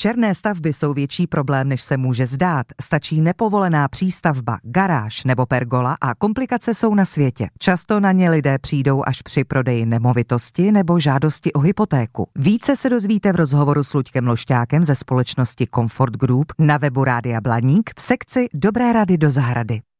Černé stavby jsou větší problém, než se může zdát. Stačí nepovolená přístavba, garáž nebo pergola a komplikace jsou na světě. Často na ně lidé přijdou až při prodeji nemovitosti nebo žádosti o hypotéku. Více se dozvíte v rozhovoru s Luďkem Lošťákem ze společnosti Comfort Group na webu Rádia Blaník v sekci Dobré rady do zahrady.